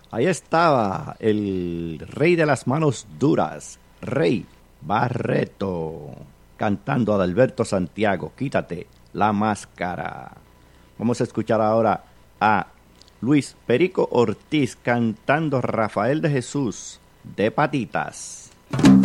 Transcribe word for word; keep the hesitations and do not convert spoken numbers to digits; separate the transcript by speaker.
Speaker 1: Ahí estaba el rey de las manos duras, Rey Barreto, cantando a Adalberto Santiago, Quítate la máscara. Vamos a escuchar ahora a Luis Perico Ortiz cantando Rafael de Jesús, de patitas.